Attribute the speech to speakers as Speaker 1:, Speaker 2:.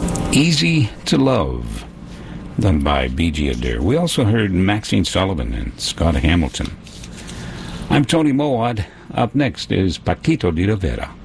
Speaker 1: Easy to Love, done by B.G. Adair. We also heard Maxine Sullivan and Scott Hamilton. I'm Tony Mowat. Up next is Paquito de Rivera.